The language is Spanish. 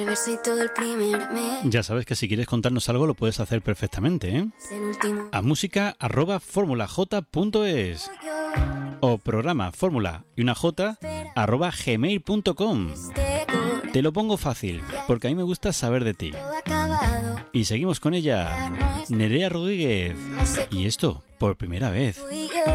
Ya sabes que si quieres contarnos algo lo puedes hacer perfectamente, ¿eh? A música@formulaj.es o programa fórmula y una j @gmail.com. Te lo pongo fácil, porque a mí me gusta saber de ti. Y seguimos con ella, Nerea Rodríguez. Y esto, por primera vez.